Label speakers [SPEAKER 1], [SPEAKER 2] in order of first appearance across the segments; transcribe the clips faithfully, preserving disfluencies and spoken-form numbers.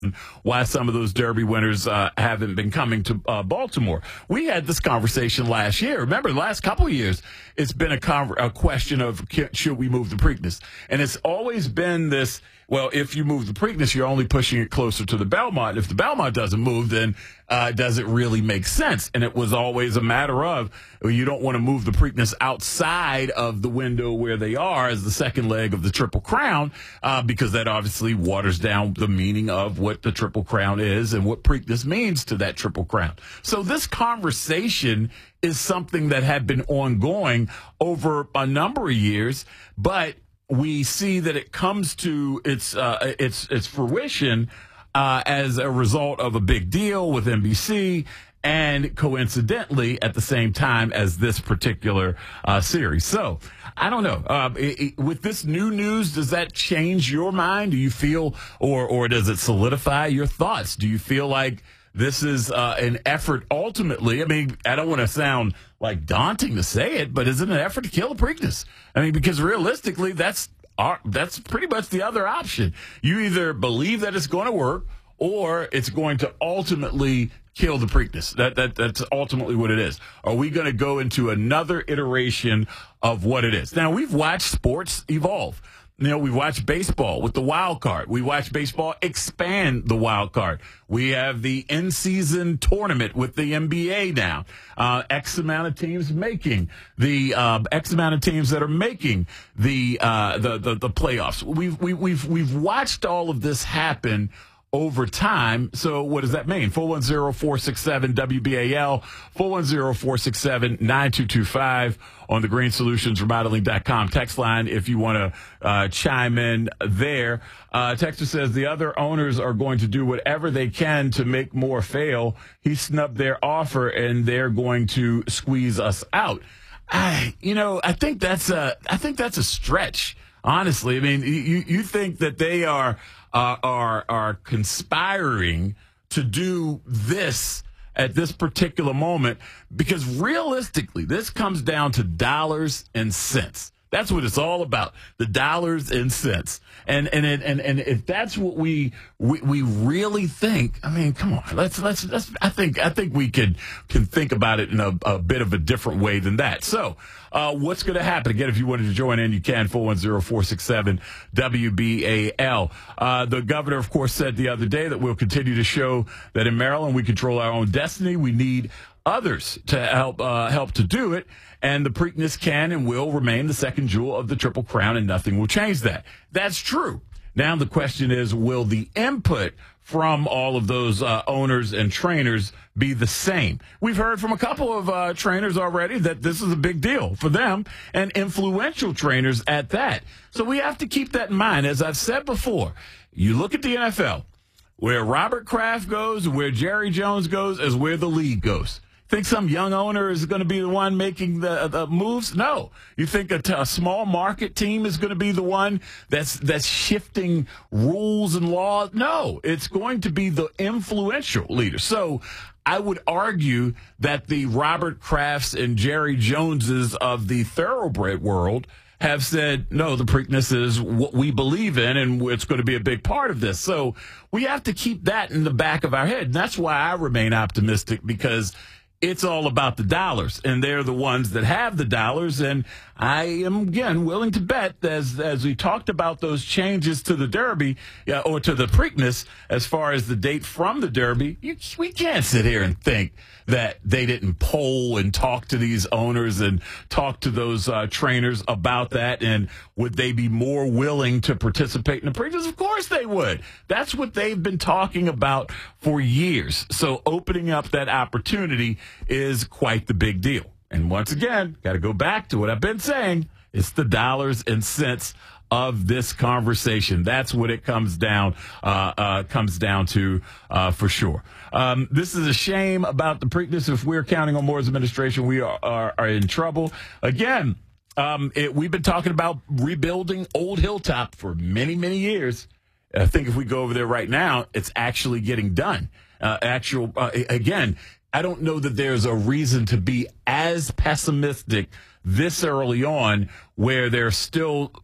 [SPEAKER 1] why some of those Derby winners uh, haven't been coming to uh, Baltimore. We had this conversation last year. Remember, the last couple of years, it's been a, con- a question of can, should we move the Preakness? And it's always been this, well, if you move the Preakness, you're only pushing it closer to the Belmont. If the Belmont doesn't move, then uh, does it really make sense? And it was always a matter of, well, you don't want to move the Preakness outside of the window where they are as the second leg of the Triple Crown, uh, because that obviously waters down the meaning of what the Triple Crown is and what Preakness means to that Triple Crown. So this conversation is something that had been ongoing over a number of years, but we see that it comes to its uh, its its fruition uh, as a result of a big deal with N B C, and coincidentally at the same time as this particular uh, series. So I don't know. Uh, it, it, with this new news, does that change your mind? Do you feel, or or does it solidify your thoughts? Do you feel like this is uh, an effort ultimately? I mean, I don't want to sound like daunting to say it, but is it an effort to kill the Preakness? I mean, because realistically, that's our, that's pretty much the other option. You either believe that it's going to work, or it's going to ultimately kill the Preakness. That that that's ultimately what it is. Are we going to go into another iteration of what it is? Now, we've watched sports evolve. You know, we watch baseball with the wild card. We watch baseball expand the wild card. We have the in-season tournament with the N B A now. Uh, X amount of teams making the uh, X amount of teams that are making the uh, the, the the playoffs. We've we, we've we've watched all of this happen over time. So what does that mean? four one zero, four six seven, W B A L, four one zero, four six seven, nine two two five on the green solutions remodeling dot com text line if you want to uh, chime in there. Uh, Texter says the other owners are going to do whatever they can to make more fail. He snubbed their offer and they're going to squeeze us out. I, you know, I think that's a, I think that's a stretch. Honestly, I mean, you, you think that they are, uh, are, are conspiring to do this at this particular moment, because realistically, this comes down to dollars and cents. That's what it's all about, the dollars and cents. And and and and if that's what we we, we really think, I mean, come on, let's let's let's. I think I think we can can think about it in a, a bit of a different way than that. So, uh, what's going to happen? Again, if you wanted to join in, you can four one zero, four six seven, W B A L. Uh, the governor, of course, said the other day that we'll continue to show that in Maryland we control our own destiny. We need others to help uh, help to do it. And the Preakness can and will remain the second jewel of the Triple Crown, and nothing will change that. That's true. Now the question is, will the input from all of those uh, owners and trainers be the same? We've heard from a couple of uh, trainers already that this is a big deal for them, and influential trainers at that. So we have to keep that in mind. As I've said before, you look at the N F L, where Robert Kraft goes, where Jerry Jones goes, is where the league goes. Think some young owner is going to be the one making the, the moves? No. You think a, t- a small market team is going to be the one that's that's shifting rules and laws? No. It's going to be the influential leader. So I would argue that the Robert Krafts and Jerry Joneses of the thoroughbred world have said, no, the Preakness is what we believe in, and it's going to be a big part of this. So we have to keep that in the back of our head. And that's why I remain optimistic, because it's all about the dollars, and they're the ones that have the dollars. And I am, again, willing to bet, as as we talked about those changes to the Derby uh, or to the Preakness, as far as the date from the Derby, you, we can't sit here and think that they didn't poll and talk to these owners and talk to those uh, trainers about that. And would they be more willing to participate in the Preakness? Of course they would. That's what they've been talking about for years. So opening up that opportunity is quite the big deal. And once again, got to go back to what I've been saying. It's the dollars and cents of this conversation. That's what it comes down uh, uh, comes down to uh, for sure. Um, this is a shame about the Preakness. If we're counting on Moore's administration, we are, are, are in trouble. Again, um, it, we've been talking about rebuilding Old Hilltop for many, many years. I think if we go over there right now, it's actually getting done. Uh, actual uh, again, I don't know that there's a reason to be as pessimistic this early on, where there's still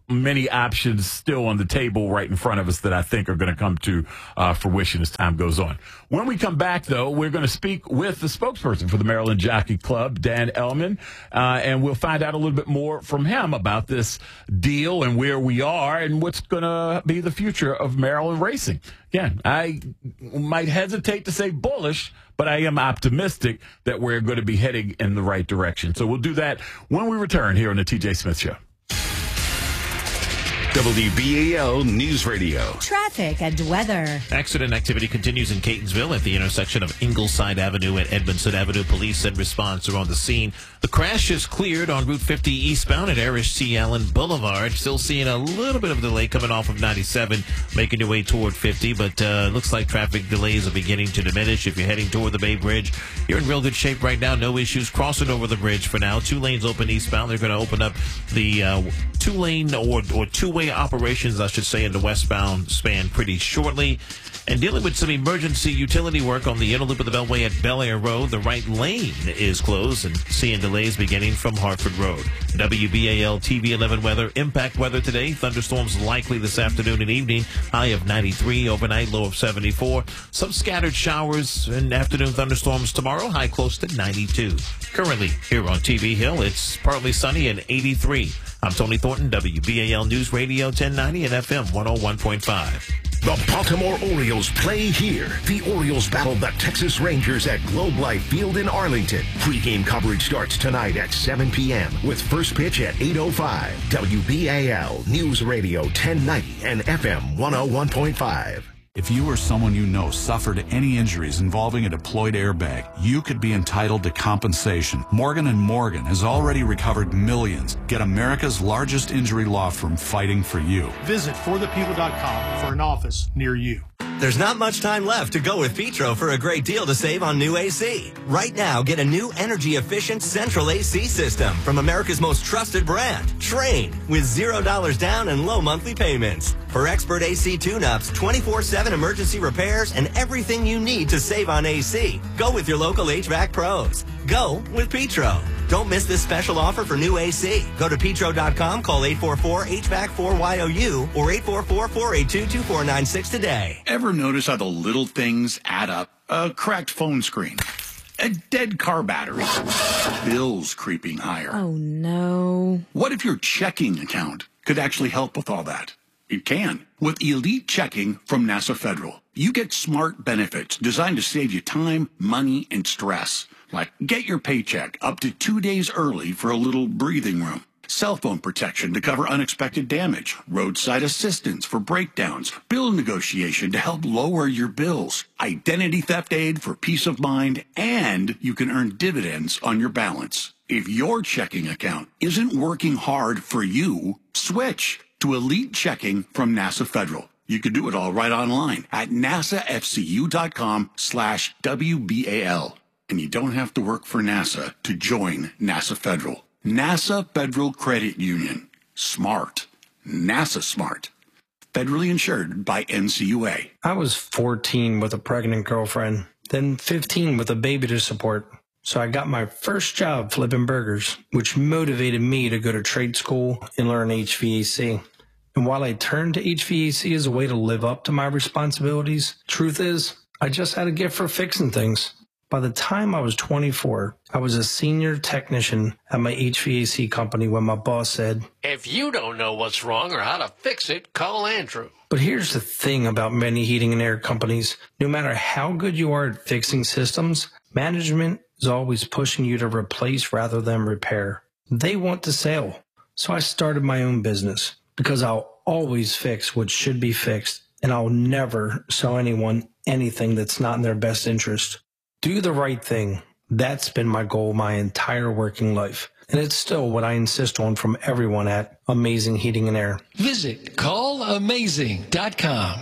[SPEAKER 1] many options still on the table right in front of us that I think are going to come to uh, fruition as time goes on. When we come back, though, we're going to speak with the spokesperson for the Maryland Jockey Club, Dan Ellman, uh, and we'll find out a little bit more from him about this deal and where we are and what's going to be the future of Maryland racing. Again, I might hesitate to say bullish, but I am optimistic that we're going to be heading in the right direction. So we'll do that when we return here on the T J Smith Show.
[SPEAKER 2] W B A L News Radio.
[SPEAKER 3] Traffic and weather.
[SPEAKER 4] Accident activity continues in Catonsville at the intersection of Ingleside Avenue and Edmondson Avenue. Police and response are on the scene. The crash is cleared on Route fifty eastbound at Erich C. Allen Boulevard. Still seeing a little bit of delay coming off of ninety-seven, making your way toward fifty, but uh, looks like traffic delays are beginning to diminish. If you're heading toward the Bay Bridge, you're in real good shape right now. No issues crossing over the bridge for now. Two lanes open eastbound. They're going to open up the uh, two-lane or, or two-way operations, I should say, in the westbound span pretty shortly. And dealing with some emergency utility work on the inner loop of the Beltway at Bel Air Road, the right lane is closed and seeing delays beginning from Hartford Road. W B A L T V eleven weather, impact weather today. Thunderstorms likely this afternoon and evening. High of ninety-three, overnight low of seventy-four. Some scattered showers and afternoon thunderstorms tomorrow, high close to ninety-two. Currently here on T V Hill, it's partly sunny and eighty-three. I'm Tony Thornton, W B A L News Radio ten ninety and F M one oh one point five.
[SPEAKER 5] The Baltimore Orioles play here. The Orioles battle the Texas Rangers at Globe Life Field in Arlington. Pre-game coverage starts tonight at seven p.m. with first pitch at eight oh five. W B A L News Radio ten ninety and F M one oh one point five.
[SPEAKER 6] If you or someone you know suffered any injuries involving a deployed airbag, you could be entitled to compensation. Morgan and Morgan has already recovered millions. Get America's largest injury law firm fighting for you.
[SPEAKER 7] Visit for the people dot com for an office near you.
[SPEAKER 8] There's not much time left to go with Petro for a great deal to save on new A C. Right now, get a new energy-efficient central A C system from America's most trusted brand, Trane, with zero dollars down and low monthly payments. For expert A C tune-ups, twenty-four seven emergency repairs, and everything you need to save on A C, go with your local H V A C pros. Go with Petro. Don't miss this special offer for new A C. Go to petro dot com, call eight four four H V A C four Y O U or eight four four, four eight two, two four nine six today.
[SPEAKER 9] Ever notice how the little things add up? A cracked phone screen, a dead car battery, bills creeping higher.
[SPEAKER 3] Oh, no.
[SPEAKER 9] What if your checking account could actually help with all that? It can. With Elite Checking from NASA Federal, you get smart benefits designed to save you time, money, and stress. Like get your paycheck up to two days early for a little breathing room. Cell phone protection to cover unexpected damage. Roadside assistance for breakdowns. Bill negotiation to help lower your bills. Identity theft aid for peace of mind. And you can earn dividends on your balance. If your checking account isn't working hard for you, switch to Elite Checking from NASA Federal. You can do it all right online at nasafcu.com slash WBAL. And you don't have to work for NASA to join NASA Federal. NASA Federal Credit Union. Smart. NASA smart. Federally insured by N C U A.
[SPEAKER 10] I was fourteen with a pregnant girlfriend, then fifteen with a baby to support. So I got my first job flipping burgers, which motivated me to go to trade school and learn H V A C. And while I turned to H V A C as a way to live up to my responsibilities, truth is, I just had a gift for fixing things. By the time I was twenty-four, I was a senior technician at my H V A C company when my boss said,
[SPEAKER 11] "If you don't know what's wrong or how to fix it, call Andrew."
[SPEAKER 10] But here's the thing about many heating and air companies. No matter how good you are at fixing systems, management is always pushing you to replace rather than repair. They want the sale. So I started my own business because I'll always fix what should be fixed, and I'll never sell anyone anything that's not in their best interest. Do the right thing. That's been my goal my entire working life. And it's still what I insist on from everyone at Amazing Heating and Air.
[SPEAKER 11] Visit call amazing dot com.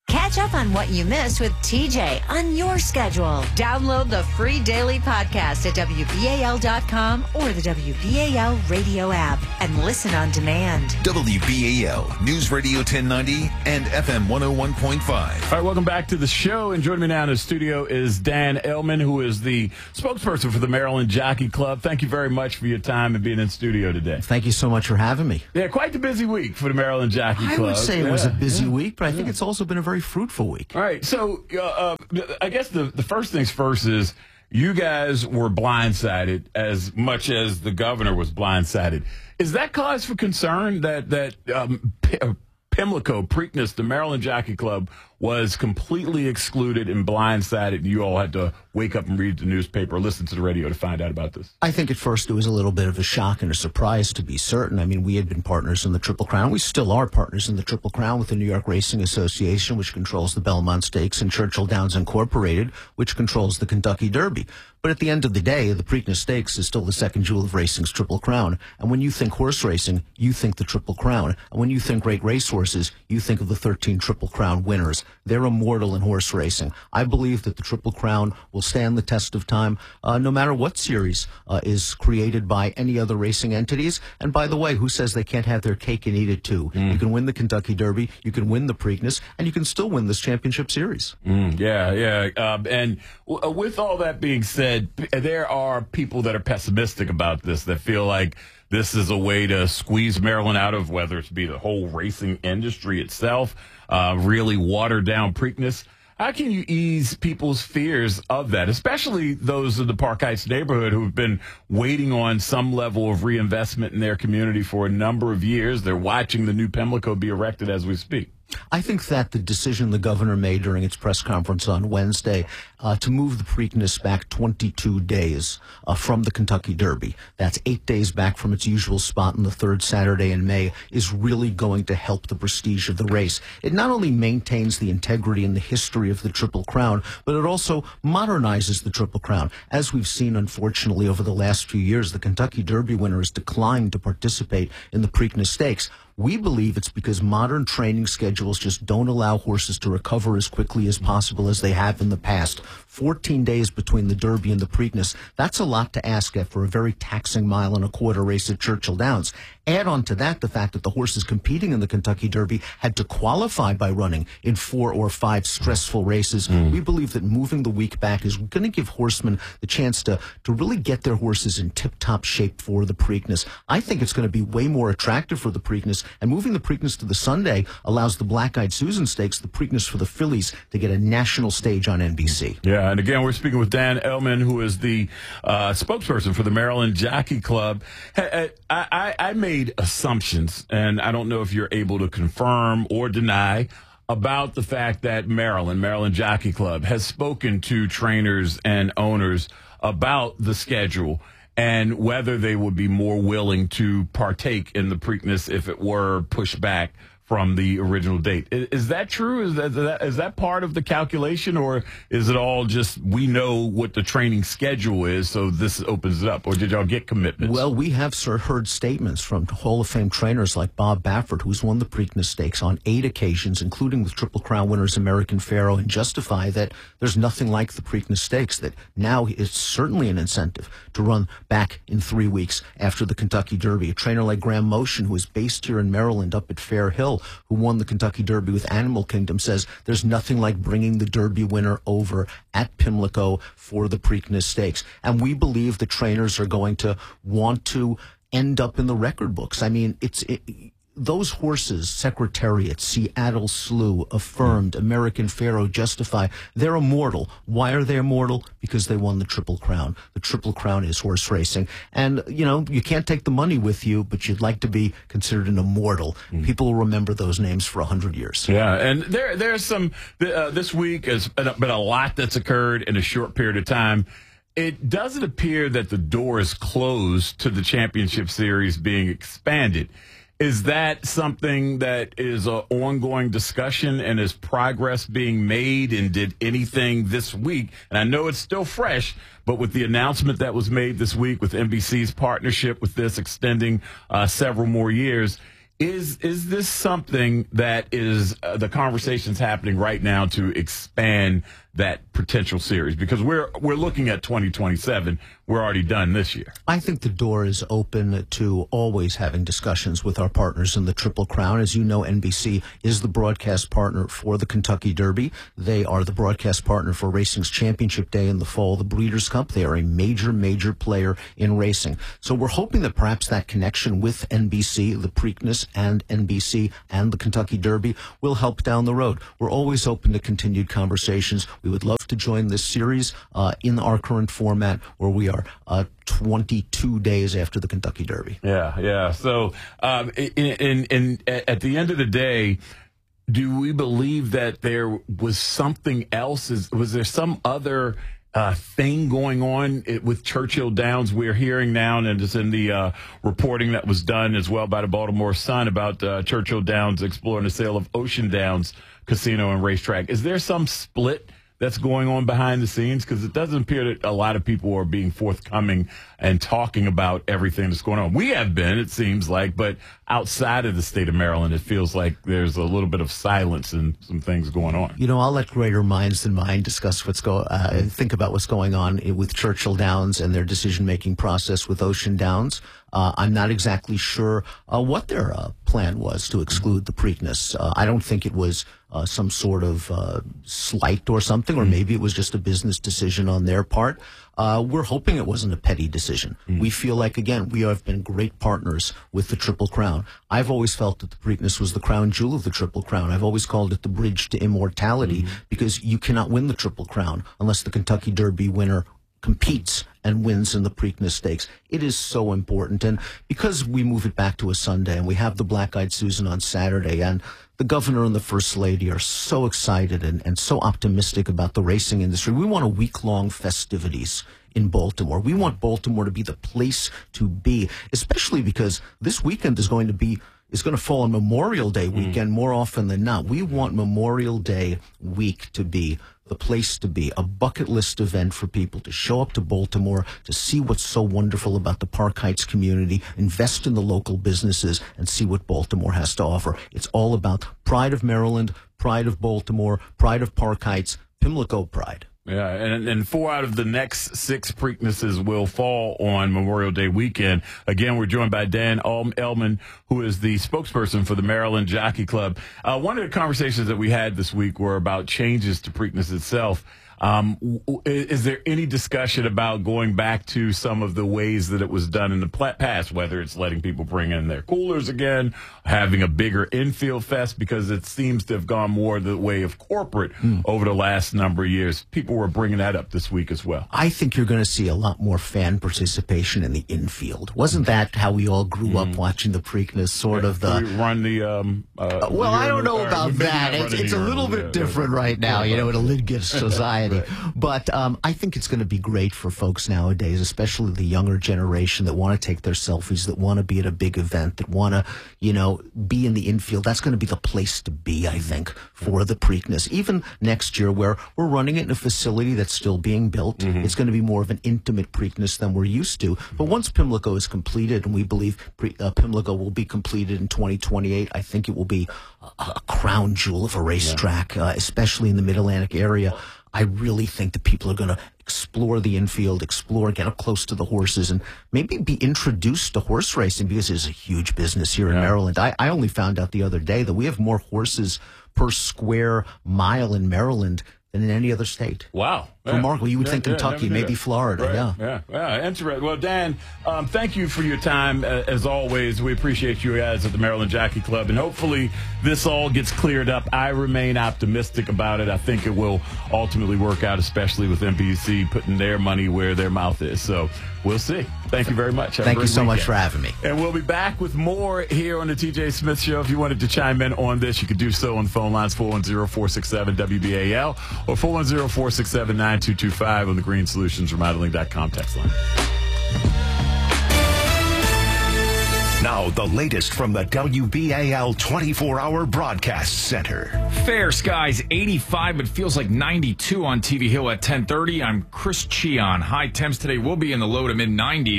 [SPEAKER 3] Catch up on what you missed with T J on your schedule. Download the free daily podcast at W B A L dot com or the W B A L radio app and listen on demand.
[SPEAKER 12] W B A L News Radio ten ninety and F M one oh one point five.
[SPEAKER 1] All right, welcome back to the show. And joining me now in the studio is Dan Ellman, who is the spokesperson for the Maryland Jockey Club. Thank you very much for your time and being in studio today.
[SPEAKER 13] Thank you so much for having me.
[SPEAKER 1] Yeah, quite the busy week for the Maryland Jockey
[SPEAKER 13] I
[SPEAKER 1] Club.
[SPEAKER 13] would say
[SPEAKER 1] yeah,
[SPEAKER 13] it was a busy
[SPEAKER 1] yeah,
[SPEAKER 13] week, but I think
[SPEAKER 1] yeah.
[SPEAKER 13] it's also been a very fruitful week.
[SPEAKER 1] All right, so uh, uh, I guess the, the first things first is you guys were blindsided as much as the governor was blindsided. Is that cause for concern that, that um, P- uh, Pimlico, Preakness, the Maryland Jockey Club, was completely excluded and blindsided, and you all had to wake up and read the newspaper or listen to the radio to find out about this?
[SPEAKER 13] I think at first it was a little bit of a shock and a surprise, to be certain. I mean, we had been partners in the Triple Crown. We still are partners in the Triple Crown with the New York Racing Association, which controls the Belmont Stakes, and Churchill Downs Incorporated, which controls the Kentucky Derby. But at the end of the day, the Preakness Stakes is still the second jewel of racing's Triple Crown. And when you think horse racing, you think the Triple Crown. And when you think great racehorses, you think of the thirteen Triple Crown winners. They're immortal in horse racing. I believe that the Triple Crown will stand the test of time, uh, no matter what series uh, is created by any other racing entities. And by the way, who says they can't have their cake and eat it too? Mm. You can win the Kentucky Derby, you can win the Preakness, and you can still win this championship series.
[SPEAKER 1] Mm, yeah, yeah. Um, and w- with all that being said, p- there are people that are pessimistic about this, that feel like this is a way to squeeze Maryland out of, whether it's be the whole racing industry itself, uh, really water down Preakness. How can you ease people's fears of that, especially those in the Park Heights neighborhood who've been waiting on some level of reinvestment in their community for a number of years? They're watching the new Pimlico be erected as we speak.
[SPEAKER 13] I think that the decision the governor made during its press conference on Wednesday uh, to move the Preakness back twenty-two days uh, from the Kentucky Derby, that's eight days back from its usual spot on the third Saturday in May, is really going to help the prestige of the race. It not only maintains the integrity and the history of the Triple Crown, but it also modernizes the Triple Crown. As we've seen, unfortunately, over the last few years, the Kentucky Derby winner has declined to participate in the Preakness Stakes. We believe it's because modern training schedules just don't allow horses to recover as quickly as possible as they have in the past. fourteen days between the Derby and the Preakness, that's a lot to ask at for a very taxing mile and a quarter race at Churchill Downs. Add on to that the fact that the horses competing in the Kentucky Derby had to qualify by running in four or five stressful races. Mm. We believe that moving the week back is going to give horsemen the chance to, to really get their horses in tip-top shape for the Preakness. I think it's going to be way more attractive for the Preakness, and moving the Preakness to the Sunday allows the Black-Eyed Susan Stakes, the Preakness for the fillies, to get a national stage on N B C.
[SPEAKER 1] Yeah, and again, we're speaking with Dan Ellman, who is the uh, spokesperson for the Maryland Jockey Club. I, I, I made assumptions, and I don't know if you're able to confirm or deny, about the fact that Maryland, Maryland Jockey Club, has spoken to trainers and owners about the schedule and whether they would be more willing to partake in the Preakness if it were pushed back from the original date. Is, is that true? Is that, is that is that part of the calculation, or is it all just we know what the training schedule is, so this opens it up? Or did y'all get commitments?
[SPEAKER 13] Well, we have sir, heard statements from Hall of Fame trainers like Bob Baffert, who's won the Preakness Stakes on eight occasions, including with Triple Crown winners American Pharoah and Justify, that there's nothing like the Preakness Stakes, that now it's certainly an incentive to run back in three weeks after the Kentucky Derby. A trainer like Graham Motion, who is based here in Maryland up at Fair Hill, who won the Kentucky Derby with Animal Kingdom, says there's nothing like bringing the Derby winner over at Pimlico for the Preakness Stakes. And we believe the trainers are going to want to end up in the record books. I mean, it's it, those horses, Secretariat, Seattle Slew, Affirmed, American Pharoah, Justify, they're immortal. Why are they immortal? Because they won the Triple Crown. The Triple Crown is horse racing. And, you know, you can't take the money with you, but you'd like to be considered an immortal. Mm. People will remember those names for a hundred years.
[SPEAKER 1] Yeah, and there there's some, uh, this week has been a lot that's occurred in a short period of time. It doesn't appear that the door is closed to the championship series being expanded. Is that something that is an ongoing discussion, and is progress being made, and did anything this week? And I know it's still fresh, but with the announcement that was made this week with N B C's partnership with this extending uh, several more years, Is is this something that is uh, the conversations happening right now to expand that potential series? Because we're we're looking at twenty twenty-seven. We're already done this year.
[SPEAKER 13] I think the door is open to always having discussions with our partners in the Triple Crown. As you know, N B C is the broadcast partner for the Kentucky Derby. They are the broadcast partner for Racing's Championship Day in the fall, the Breeders' Cup. They are a major, major player in racing. So we're hoping that perhaps that connection with N B C, the Preakness, and N B C and the Kentucky Derby will help down the road. We're always open to continued conversations. We would love to join this series uh, in our current format where we are uh, twenty-two days after the Kentucky Derby.
[SPEAKER 1] Yeah, yeah. So um, in, in, in, at the end of the day, do we believe that there was something else? Is, was there some other Uh, thing going on with Churchill Downs? We're hearing now, and it's in the uh, reporting that was done as well by the Baltimore Sun about uh, Churchill Downs exploring the sale of Ocean Downs Casino and Racetrack. Is there some split that's going on behind the scenes? Because it doesn't appear that a lot of people are being forthcoming and talking about everything that's going on. We have been, it seems like, but outside of the state of Maryland, it feels like there's a little bit of silence and some things going on.
[SPEAKER 13] You know, I'll let greater minds than mine discuss what's go. Uh, think about what's going on with Churchill Downs and their decision-making process with Ocean Downs. Uh, I'm not exactly sure uh, what their uh, plan was to exclude the Preakness. Uh, I don't think it was uh, some sort of uh, slight or something, or maybe it was just a business decision on their part. Uh, we're hoping it wasn't a petty decision. Mm. We feel like, again, we have been great partners with the Triple Crown. I've always felt that the Preakness was the crown jewel of the Triple Crown. I've always called it the bridge to immortality, mm. because you cannot win the Triple Crown unless the Kentucky Derby winner competes and wins in the Preakness Stakes. It is so important. And because we move it back to a Sunday and we have the Black-Eyed Susan on Saturday, and the governor and the first lady are so excited and, and so optimistic about the racing industry, we want a week-long festivities in Baltimore. We want Baltimore to be the place to be, especially because this weekend is going to be is going to fall on Memorial Day weekend mm. more often than not. We want Memorial Day week to be the place to be, a bucket list event for people to show up to Baltimore, to see what's so wonderful about the Park Heights community, invest in the local businesses, and see what Baltimore has to offer. It's all about pride of Maryland, pride of Baltimore, pride of Park Heights, Pimlico pride.
[SPEAKER 1] Yeah, and, and four out of the next six Preaknesses will fall on Memorial Day weekend. Again, we're joined by Dan Ellman, who is the spokesperson for the Maryland Jockey Club. Uh, one of the conversations that we had this week were about changes to Preakness itself. Um, is there any discussion about going back to some of the ways that it was done in the past, whether it's letting people bring in their coolers again, having a bigger infield fest, because it seems to have gone more the way of corporate mm. over the last number of years? People were bringing that up this week as well.
[SPEAKER 13] I think you're going to see a lot more fan participation in the infield. Wasn't that how we all grew mm. up watching the Preakness, sort
[SPEAKER 1] yeah,
[SPEAKER 13] of the...
[SPEAKER 1] We run the... Um, uh,
[SPEAKER 13] well,
[SPEAKER 1] the
[SPEAKER 13] I don't know about that. It's, it's a little bit yeah, different yeah, right now, yeah, you know, in a litigious society. Right. But um, I think it's going to be great for folks nowadays, especially the younger generation that want to take their selfies, that want to be at a big event, that want to, you know, be in the infield. That's going to be the place to be, I think, for the Preakness. Even next year, where we're running it in a facility that's still being built, mm-hmm. it's going to be more of an intimate Preakness than we're used to. But once Pimlico is completed, and we believe pre- uh, Pimlico will be completed in twenty twenty-eight, I think it will be a, a crown jewel of a racetrack, yeah. uh, especially in the Mid-Atlantic area. I really think that people are going to explore the infield, explore, get up close to the horses, and maybe be introduced to horse racing, because it's a huge business here yeah. in Maryland. I, I only found out the other day that we have more horses per square mile in Maryland than in any other state.
[SPEAKER 1] Wow.
[SPEAKER 13] Remarkable. You would
[SPEAKER 1] yeah,
[SPEAKER 13] think
[SPEAKER 1] yeah,
[SPEAKER 13] Kentucky, maybe
[SPEAKER 1] that.
[SPEAKER 13] Florida.
[SPEAKER 1] Right.
[SPEAKER 13] Yeah.
[SPEAKER 1] Yeah. Yeah. Interesting. Well, Dan, um, thank you for your time. Uh, as always, we appreciate you guys at the Maryland Jockey Club, and hopefully this all gets cleared up. I remain optimistic about it. I think it will ultimately work out, especially with N B C putting their money where their mouth is. So we'll see. Thank you very much. Have
[SPEAKER 13] Thank you so
[SPEAKER 1] weekend.
[SPEAKER 13] much for having me.
[SPEAKER 1] And we'll be back with more here on the T J Smith Show. If you wanted to chime in on this, you could do so on the phone lines four one zero, four six seven, W B A L or four one zero, four six seven, nine two two five on the Green Solutions Remodeling dot com text line.
[SPEAKER 5] Now, the latest from the W B A L twenty-four hour Broadcast Center.
[SPEAKER 14] Fair skies, eighty-five. It feels like ninety-two on T V Hill at ten thirty. I'm Chris Cheon. High temps today will be in the low to mid nineties.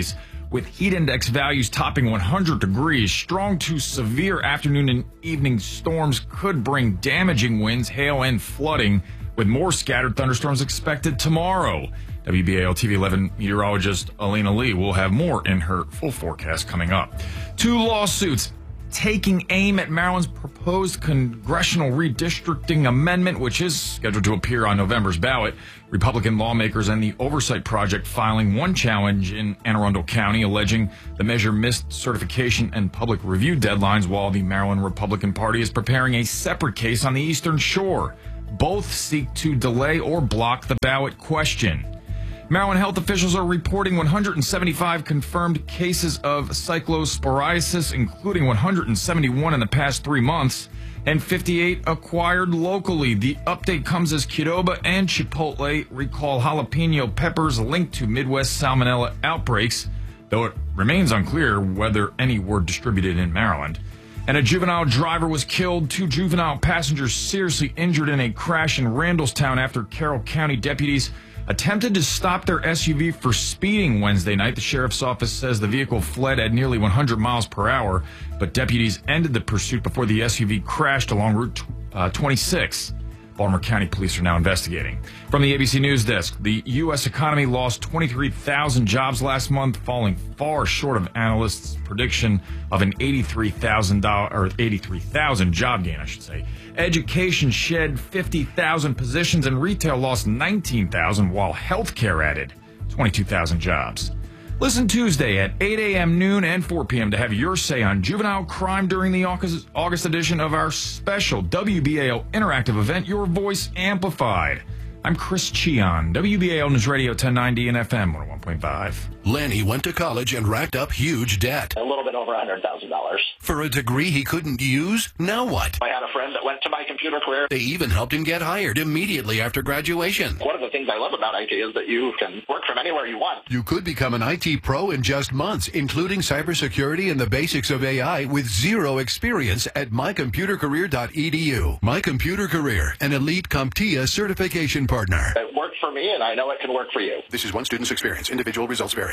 [SPEAKER 14] with heat index values topping one hundred degrees. Strong to severe afternoon and evening storms could bring damaging winds, hail, and flooding, with more scattered thunderstorms expected tomorrow. W B A L T V eleven meteorologist Alina Lee will have more in her full forecast coming up. Two lawsuits taking aim at Maryland's proposed congressional redistricting amendment, which is scheduled to appear on November's ballot. Republican lawmakers and the Oversight Project filing one challenge in Anne Arundel County, alleging the measure missed certification and public review deadlines, while the Maryland Republican Party is preparing a separate case on the Eastern Shore. Both seek to delay or block the ballot question. Maryland health officials are reporting one hundred seventy-five confirmed cases of cyclosporiasis, including one hundred seventy-one in the past three months, and fifty-eight acquired locally. The update comes as Qdoba and Chipotle recall jalapeno peppers linked to Midwest salmonella outbreaks, though it remains unclear whether any were distributed in Maryland. And a juvenile driver was killed, two juvenile passengers seriously injured in a crash in Randallstown after Carroll County deputies attempted to stop their S U V for speeding Wednesday night. The sheriff's office says the vehicle fled at nearly one hundred miles per hour, but deputies ended the pursuit before the S U V crashed along Route uh, twenty-six. Baltimore County police are now investigating. From the A B C News Desk, the U S economy lost twenty-three thousand jobs last month, falling far short of analysts' prediction of an eighty-three thousand or eighty-three thousand job gain, I should say. Education shed fifty thousand positions and retail lost nineteen thousand, while healthcare added twenty-two thousand jobs. Listen Tuesday at eight a.m., noon, and four p.m. to have your say on juvenile crime during the August, August edition of our special W B A L interactive event, Your Voice Amplified. I'm Chris Cheon, W B A L News Radio ten ninety and F M one oh one point five.
[SPEAKER 15] Lenny went to college and racked up huge debt.
[SPEAKER 16] A little bit over one hundred thousand dollars.
[SPEAKER 15] For a degree he couldn't use? Now what?
[SPEAKER 16] I had a friend that went to my computer career.
[SPEAKER 15] They even helped him get hired immediately after graduation.
[SPEAKER 16] One of the things I love about I T is that you can work from anywhere you want.
[SPEAKER 15] You could become an I T pro in just months, including cybersecurity and the basics of A I with zero experience at my computer career dot e d u. My Computer Career, an elite CompTIA certification partner.
[SPEAKER 16] It worked for me, and I know it can work for you.
[SPEAKER 15] This is one student's experience. Individual results vary.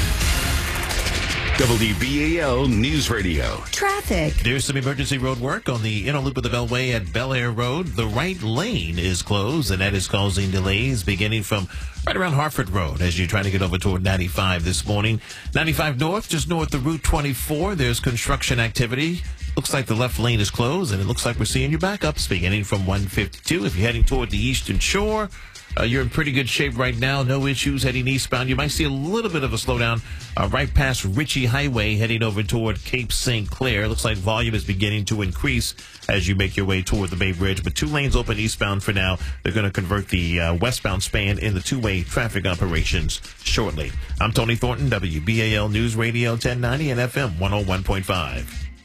[SPEAKER 2] W B A L News Radio.
[SPEAKER 3] Traffic.
[SPEAKER 4] There's some emergency road work on the inner loop of the Beltway at Bel Air Road. The right lane is closed, and that is causing delays beginning from right around Hartford Road as you're trying to get over toward ninety-five this morning. ninety-five north, just north of Route twenty-four, there's construction activity. Looks like the left lane is closed, and it looks like we're seeing your backups beginning from one fifty-two. If you're heading toward the Eastern Shore, Uh, you're in pretty good shape right now. No issues heading eastbound. You might see a little bit of a slowdown uh, right past Ritchie Highway heading over toward Cape Saint Clair. Looks like volume is beginning to increase as you make your way toward the Bay Bridge. But two lanes open eastbound for now. They're going to convert the uh, westbound span into two-way traffic operations shortly. I'm Tony Thornton, W B A L News Radio ten ninety and F M one oh one point five.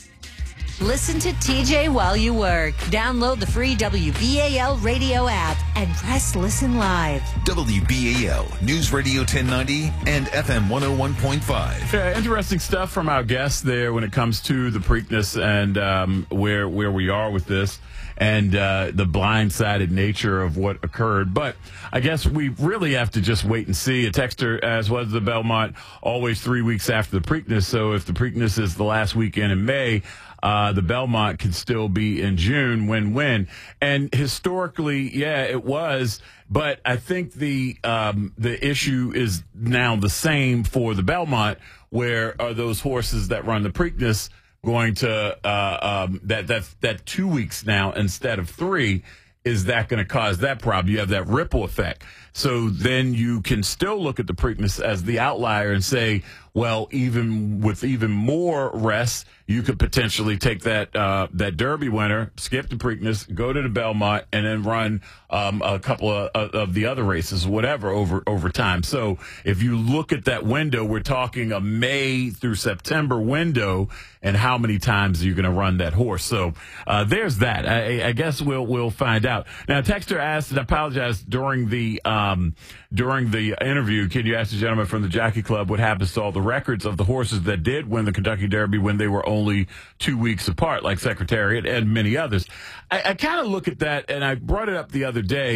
[SPEAKER 3] Listen to T J while you work. Download the free W B A L radio app and press listen live.
[SPEAKER 12] W B A L News Radio ten ninety and F M one oh one point five.
[SPEAKER 1] Yeah, interesting stuff from our guests there when it comes to the Preakness and um, where where we are with this and uh, the blindsided nature of what occurred. But I guess we really have to just wait and see. A texter, as was the Belmont, always three weeks after the Preakness. So if the Preakness is the last weekend in May, Uh, the Belmont could still be in June, win-win. And historically, yeah, it was. But I think the um, the issue is now the same for the Belmont. Where are those horses that run the Preakness going to uh, um, that that that two weeks now instead of three? Is that going to cause that problem? You have that ripple effect. So then you can still look at the Preakness as the outlier and say, well, even with even more rest, you could potentially take that uh, that Derby winner, skip the Preakness, go to the Belmont, and then run um, a couple of, of the other races, whatever, over over time. So if you look at that window, we're talking a May through September window, and how many times are you going to run that horse? So uh, there's that. I, I guess we'll we'll find out. Now, Texter asked, and I apologize, during the um, during the interview, can you ask the gentleman from the Jockey Club what happens to all the records of the horses that did win the Kentucky Derby when they were only two weeks apart, like Secretariat and many others? I, I kind of look at that, and I brought it up the other day.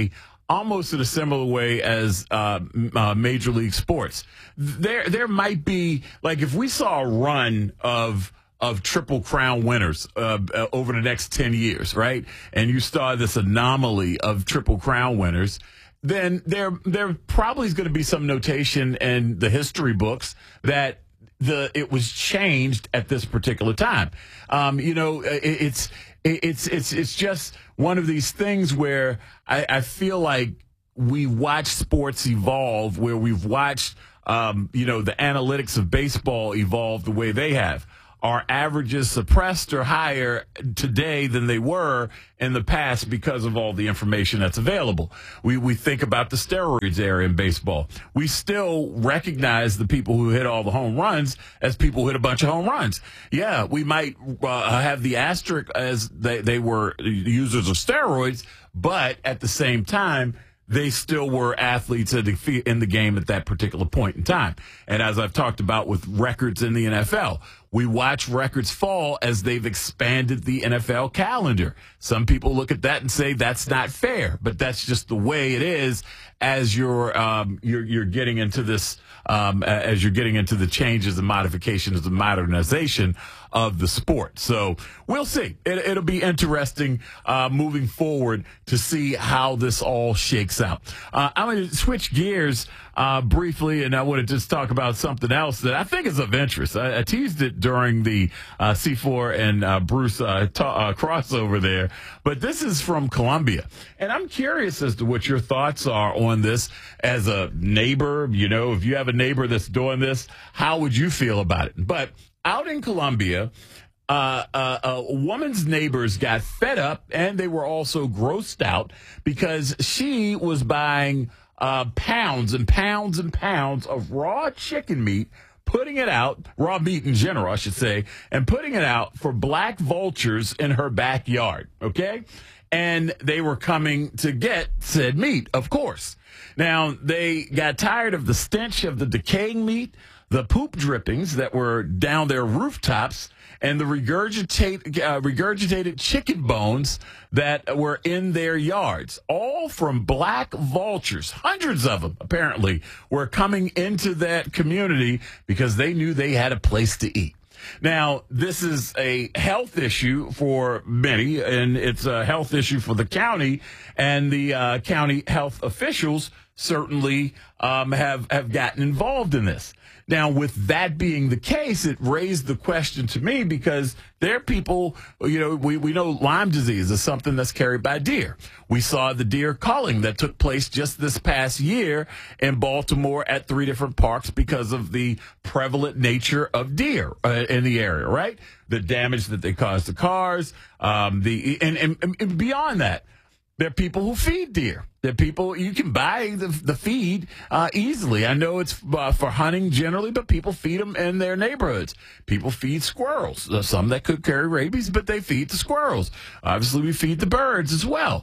[SPEAKER 1] almost in a similar way as uh, uh, Major League Sports. There, there might be, like, if we saw a run of of Triple Crown winners uh, uh, over the next ten years, right? And you saw this anomaly of Triple Crown winners, then there there probably is going to be some notation in the history books that the it was changed at this particular time. Um, you know, it, it's it, it's it's it's just one of these things where I, I feel like we watch sports evolve, where we've watched um, you know the analytics of baseball evolve the way they have. Are averages suppressed or higher today than they were in the past because of all the information that's available? We we think about the steroids era in baseball. We still recognize the people who hit all the home runs as people who hit a bunch of home runs. Yeah, we might uh, have the asterisk as they, they were users of steroids, but at the same time, they still were athletes in the, in the game at that particular point in time. And as I've talked about with records in the N F L, we watch records fall as they've expanded the N F L calendar. Some people look at that and say that's not fair, but that's just the way it is as you're um, you're, you're getting into this, um, as you're getting into the changes and modifications and modernization of the sport. So we'll see. It, it'll be interesting uh, moving forward to see how this all shakes out. Uh, I'm going to switch gears uh, briefly, and I want to just talk about something else that I think is of interest. I, I teased it during the uh, C four and uh, Bruce uh, ta- uh, crossover there, but this is from Colombia, and I'm curious as to what your thoughts are on this as a neighbor. You know, if you have a neighbor that's doing this, how would you feel about it? But out in Colombia, uh, uh, a woman's neighbors got fed up, and they were also grossed out because she was buying uh, pounds and pounds and pounds of raw chicken meat, putting it out, raw meat in general, I should say, and putting it out for black vultures in her backyard, okay? And they were coming to get said meat, of course. Now, they got tired of the stench of the decaying meat, the poop drippings that were down their rooftops, and the regurgitate, uh, regurgitated chicken bones that were in their yards, all from black vultures. Hundreds of them, apparently, were coming into that community because they knew they had a place to eat. Now, this is a health issue for many, and it's a health issue for the county, and the uh, county health officials certainly um, have, have gotten involved in this. Now, with that being the case, it raised the question to me because there are people, you know, we, we know Lyme disease is something that's carried by deer. We saw the deer culling that took place just this past year in Baltimore at three different parks because of the prevalent nature of deer uh, in the area, right? The damage that they cause to cars, um, the and, and, and beyond that. There are people who feed deer. There are people, you can buy the, the feed uh, easily. I know it's uh, for hunting generally, but people feed them in their neighborhoods. People feed squirrels. There's some that could carry rabies, but they feed the squirrels. Obviously, we feed the birds as well.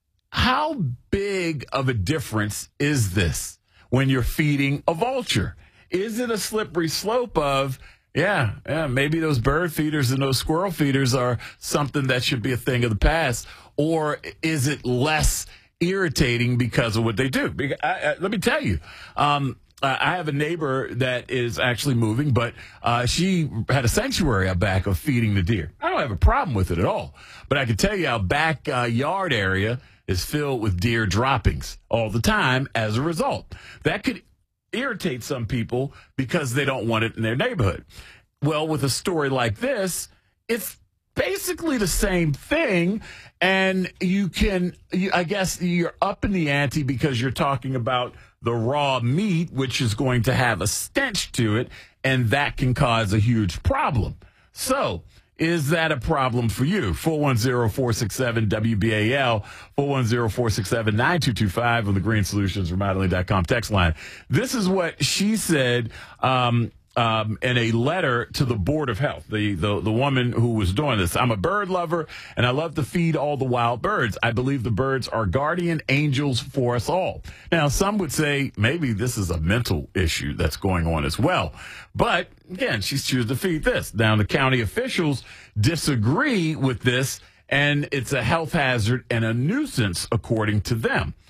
[SPEAKER 1] How big of a difference is this when you're feeding a vulture? Is it a slippery slope of, yeah, yeah, maybe those bird feeders and those squirrel feeders are something that should be a thing of the past? Or is it less irritating because of what they do? Because I, I, let me tell you, um, I have a neighbor that is actually moving, but uh, she had a sanctuary out back of feeding the deer. I don't have a problem with it at all. But I can tell you our backyard uh, area is filled with deer droppings all the time as a result. That could irritate some people because they don't want it in their neighborhood. Well, with a story like this, it's basically the same thing, and you can, you, I guess you're up in the ante because you're talking about the raw meat, which is going to have a stench to it, and that can cause a huge problem. So, is that a problem for you? four one zero, four six seven, W B A L, four one zero, four six seven, nine two two five on the Green Solutions Remodeling dot com text line. This is what she said um, um, in a letter to the Board of Health, the, the, the woman who was doing this. I'm a bird lover, and I love to feed all the wild birds. I believe the birds are guardian angels for us all. Now, some would say maybe this is a mental issue that's going on as well. But, again, she's choosing to feed this. Now, the county officials disagree with this, and it's a health hazard and a nuisance, according to them.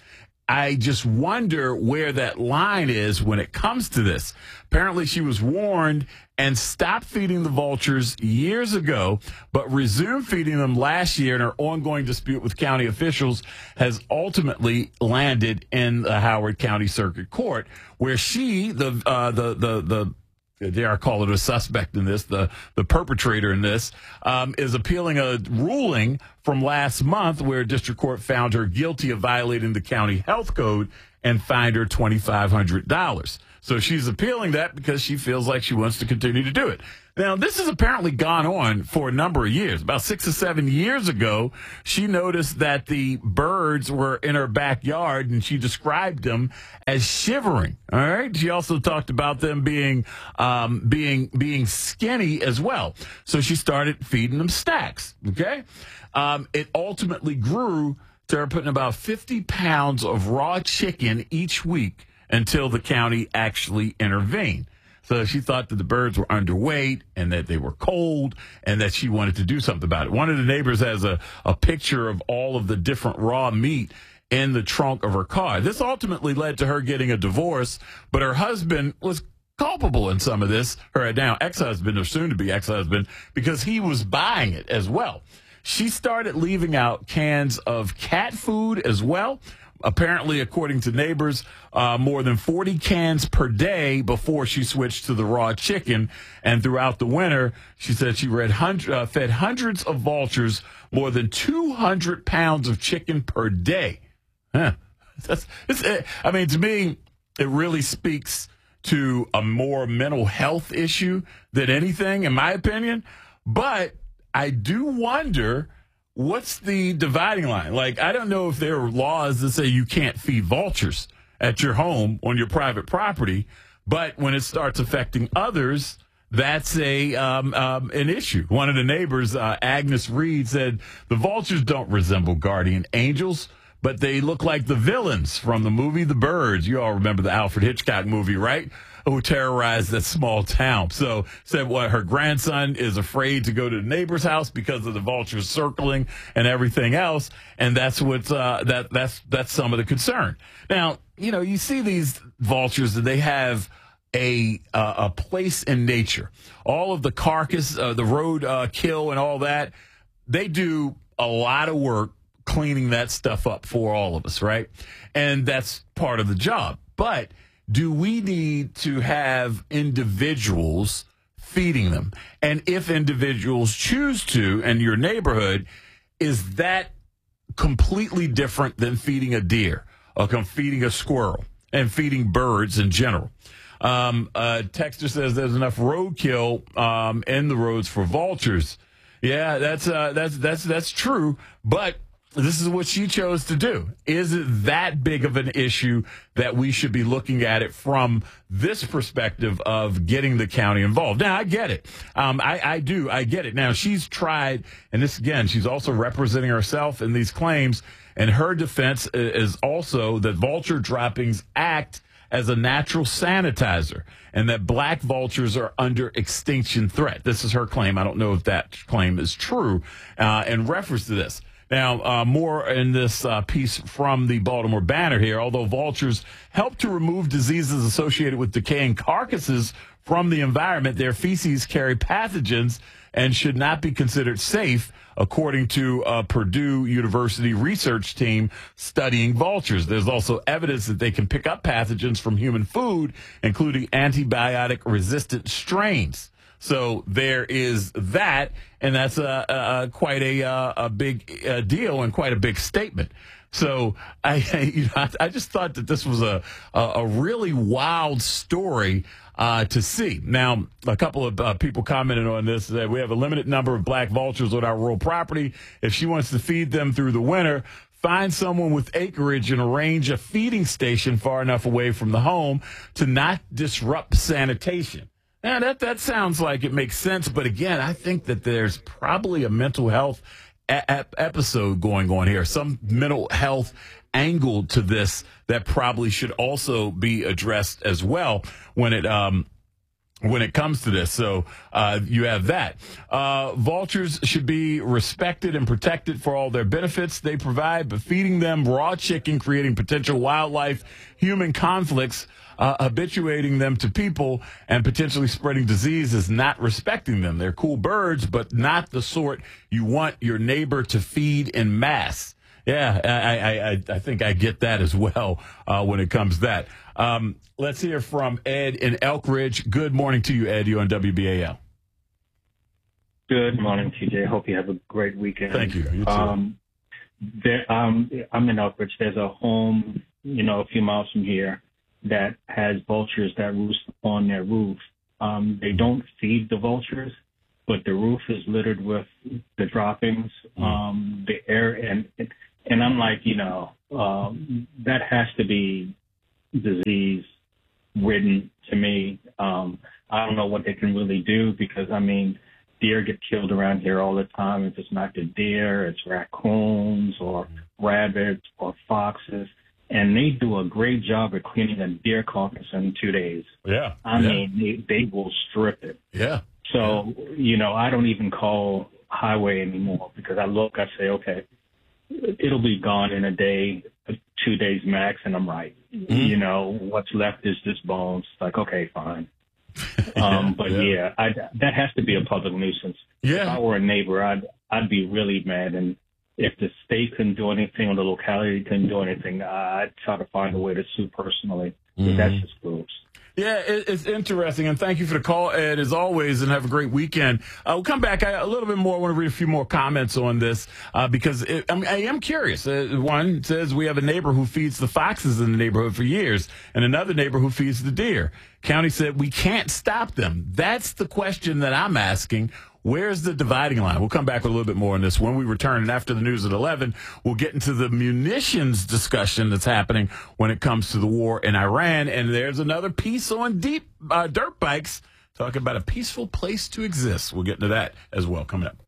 [SPEAKER 1] I just wonder where that line is when it comes to this. Apparently, she was warned and stopped feeding the vultures years ago, but resumed feeding them last year, and her ongoing dispute with county officials has ultimately landed in the Howard County Circuit Court, where she, the uh, the the the dare I call it a suspect in this, the, the perpetrator in this, um, is appealing a ruling from last month where district court found her guilty of violating the county health code and fined her twenty-five hundred dollars. So she's appealing that because she feels like she wants to continue to do it. Now, this has apparently gone on for a number of years. About six or seven years ago, she noticed that the birds were in her backyard, and she described them as shivering. All right. She also talked about them being um, being being skinny as well. So she started feeding them stacks. Okay. Um, it ultimately grew to her putting about fifty pounds of raw chicken each week until the county actually intervened. So she thought that the birds were underweight and that they were cold and that she wanted to do something about it. One of the neighbors has a, a picture of all of the different raw meat in the trunk of her car. This ultimately led to her getting a divorce, but her husband was culpable in some of this, her now ex-husband or soon-to-be ex-husband, because he was buying it as well. She started leaving out cans of cat food as well. Apparently, according to neighbors, uh, more than forty cans per day before she switched to the raw chicken. And throughout the winter, she said she read hundred, uh, fed hundreds of vultures more than two hundred pounds of chicken per day. Huh. That's, it's, I mean, to me, it really speaks to a more mental health issue than anything, in my opinion. But I do wonder, what's the dividing line? Like, I don't know if there are laws that say you can't feed vultures at your home on your private property, but when it starts affecting others, that's a um, um, an issue. One of the neighbors, uh, Agnes Reed, said the vultures don't resemble guardian angels, but they look like the villains from the movie The Birds. You all remember the Alfred Hitchcock movie, right? Who terrorized that small town. So said what her grandson is afraid to go to the neighbor's house because of the vultures circling and everything else. And that's what's, uh, that, that's, that's some of the concern. Now, you know, you see these vultures and they have a, uh, a place in nature. All of the carcass, uh, the road, uh, kill and all that, they do a lot of work cleaning that stuff up for all of us, right? And that's part of the job. But do we need to have individuals feeding them? And if individuals choose to, in your neighborhood, is that completely different than feeding a deer or feeding a squirrel and feeding birds in general? Um, uh, Texter says there's enough roadkill um, in the roads for vultures. Yeah, that's uh, that's that's that's true, but this is what she chose to do. Is it that big of an issue that we should be looking at it from this perspective of getting the county involved? Now, I get it. Um, I, I do. I get it. Now, she's tried, and this, again, she's also representing herself in these claims, and her defense is also that vulture droppings act as a natural sanitizer and that black vultures are under extinction threat. This is her claim. I don't know if that claim is true uh, in reference to this. Now, uh, more in this uh, piece from the Baltimore Banner here. Although vultures help to remove diseases associated with decaying carcasses from the environment, their feces carry pathogens and should not be considered safe, according to a Purdue University research team studying vultures. There's also evidence that they can pick up pathogens from human food, including antibiotic-resistant strains. So there is that, and that's a, a, a quite a, a big uh, deal and quite a big statement. So I, you know, I just thought that this was a a, a really wild story uh, to see. Now, a couple of uh, people commented on this that we have a limited number of black vultures on our rural property. If she wants to feed them through the winter, find someone with acreage and arrange a feeding station far enough away from the home to not disrupt sanitation. Now, that, that sounds like it makes sense, but again, I think that there's probably a mental health a- a- episode going on here, some mental health angle to this that probably should also be addressed as well when it um, when it comes to this. So uh, you have that. Uh, vultures should be respected and protected for all their benefits they provide, but feeding them raw chicken, creating potential wildlife, human conflicts, uh, habituating them to people, and potentially spreading disease is not respecting them. They're cool birds, but not the sort you want your neighbor to feed in mass. Yeah, I, I, I think I get that as well uh, when it comes to that. Um, let's hear from Ed in Elk Ridge. Good morning to you, Ed. You're on W B A L.
[SPEAKER 17] Good morning, T J. Hope you have a great weekend.
[SPEAKER 1] Thank you. You too.
[SPEAKER 17] Um, there, um, I'm in Elk Ridge. There's a home, you know, a few miles from here that has vultures that roost on their roof. Um, they don't feed the vultures, but the roof is littered with the droppings, um, the air, and and I'm like, you know, um, that has to be disease ridden to me. Um, I don't know what they can really do because, I mean, deer get killed around here all the time. If it's not the deer, it's raccoons or rabbits or foxes. And they do a great job of cleaning a deer carcass in two days.
[SPEAKER 1] Yeah.
[SPEAKER 17] I
[SPEAKER 1] yeah.
[SPEAKER 17] mean, they, they will strip it.
[SPEAKER 1] Yeah.
[SPEAKER 17] So, you know, I don't even call highway anymore because I look, I say, okay, it'll be gone in a day, two days max, and I'm right. Mm-hmm. You know, what's left is just bones. It's like, okay, fine. um, but, yeah, yeah I, that has to be a public nuisance.
[SPEAKER 1] Yeah.
[SPEAKER 17] If I were a neighbor, I'd, I'd be really mad. And if the state couldn't do anything or the locality couldn't do anything, I'd try to find a way to sue personally. Mm-hmm. That's just gross.
[SPEAKER 1] Yeah, it, it's interesting, and thank you for the call, Ed, as always, and have a great weekend. Uh, we'll come back I, a little bit more. I want to read a few more comments on this uh, because it, I, mean, I am curious. Uh, one says we have a neighbor who feeds the foxes in the neighborhood for years, and another neighbor who feeds the deer. County said we can't stop them. That's the question that I'm asking. Where's the dividing line? We'll come back with a little bit more on this when we return. And after the news at eleven, we'll get into the munitions discussion that's happening when it comes to the war in Iran. And there's another piece on deep uh, dirt bikes talking about a peaceful place to exist. We'll get into that as well coming up.